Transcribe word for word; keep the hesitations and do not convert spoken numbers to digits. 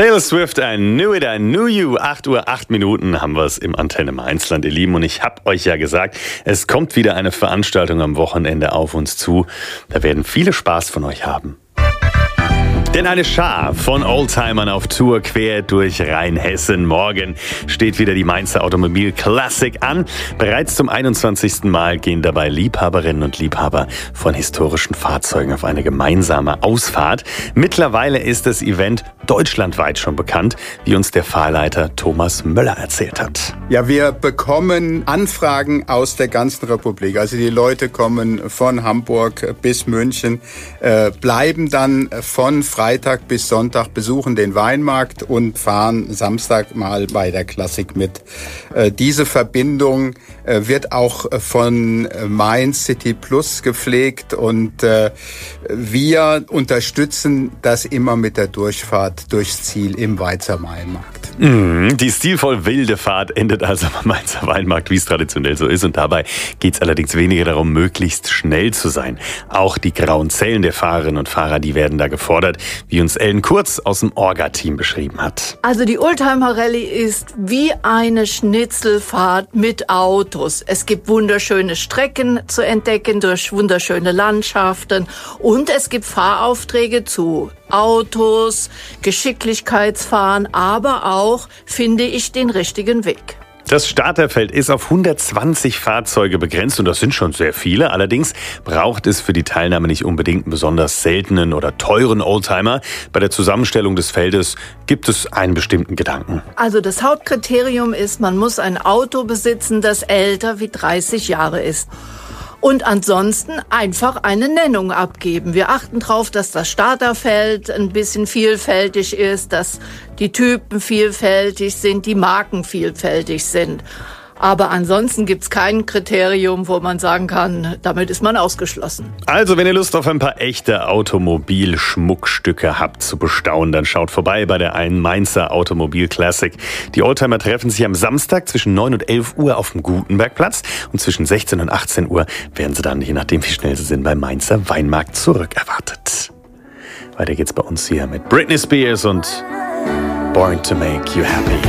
Taylor Swift, I Knew It, I Knew You. acht Uhr, acht Minuten haben wir es im Antenne Mainzland, ihr Lieben. Und ich habe euch ja gesagt, es kommt wieder eine Veranstaltung am Wochenende auf uns zu. Da werden viele Spaß von euch haben. Denn eine Schar von Oldtimern auf Tour quer durch Rheinhessen. Morgen steht wieder die Mainzer Automobil Classic an. Bereits zum einundzwanzigsten Mal gehen dabei Liebhaberinnen und Liebhaber von historischen Fahrzeugen auf eine gemeinsame Ausfahrt. Mittlerweile ist das Event deutschlandweit schon bekannt, wie uns der Fahrleiter Thomas Möller erzählt hat. Ja, wir bekommen Anfragen aus der ganzen Republik. Also die Leute kommen von Hamburg bis München, äh, bleiben dann von Freitag bis Sonntag, besuchen den Weinmarkt und fahren Samstag mal bei der Classic mit. Äh, diese Verbindung äh, wird auch von Mainz City Plus gepflegt und äh, wir unterstützen das immer mit der Durchfahrt durchs Ziel im Weizer Weinmarkt. Mm, die stilvoll wilde Fahrt endet also am Mainzer Weinmarkt, wie es traditionell so ist. Und dabei geht es allerdings weniger darum, möglichst schnell zu sein. Auch die grauen Zellen der Fahrerinnen und Fahrer, die werden da gefordert, wie uns Ellen Kurz aus dem Orga-Team beschrieben hat. Also die Oldtimer-Rallye ist wie eine Schnitzelfahrt mit Autos. Es gibt wunderschöne Strecken zu entdecken durch wunderschöne Landschaften und es gibt Fahraufträge zu Autos, Geschicklichkeitsfahren, aber auch, finde ich, den richtigen Weg. Das Starterfeld ist auf hundertzwanzig Fahrzeuge begrenzt und das sind schon sehr viele. Allerdings braucht es für die Teilnahme nicht unbedingt einen besonders seltenen oder teuren Oldtimer. Bei der Zusammenstellung des Feldes gibt es einen bestimmten Gedanken. Also das Hauptkriterium ist, man muss ein Auto besitzen, das älter wie dreißig Jahre ist. Und ansonsten einfach eine Nennung abgeben. Wir achten darauf, dass das Starterfeld ein bisschen vielfältig ist, dass die Typen vielfältig sind, die Marken vielfältig sind. Aber ansonsten gibt's kein Kriterium, wo man sagen kann, damit ist man ausgeschlossen. Also, wenn ihr Lust auf ein paar echte Automobilschmuckstücke habt zu bestaunen, dann schaut vorbei bei der einen Mainzer Automobil Classic. Die Oldtimer treffen sich am Samstag zwischen neun und elf Uhr auf dem Gutenbergplatz und zwischen sechzehn und achtzehn Uhr werden sie dann, je nachdem wie schnell sie sind, beim Mainzer Weinmarkt zurückerwartet. Weiter geht's bei uns hier mit Britney Spears und Born to Make You Happy.